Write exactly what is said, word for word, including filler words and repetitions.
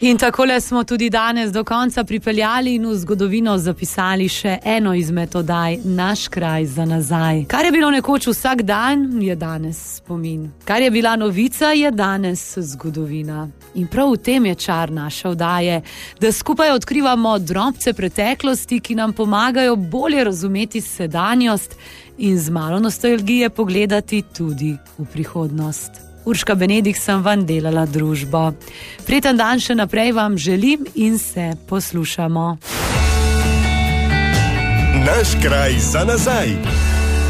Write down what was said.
In takole smo tudi danes do konca pripeljali in v zgodovino zapisali še eno izmed oddaj, Naš kraj za nazaj. Kar je bilo nekoč vsak dan, je danes spomin. Kar je bila novica, je danes zgodovina. In prav v tem je čar naše oddaje, da skupaj odkrivamo drobce preteklosti, ki nam pomagajo bolje razumeti sedanjost in z malo nostalgije pogledati tudi v prihodnost. Urška Benedik sem vam delala družbo. Prijeten dan še naprej vam želim in se poslušamo. Naš kraj za nazaj.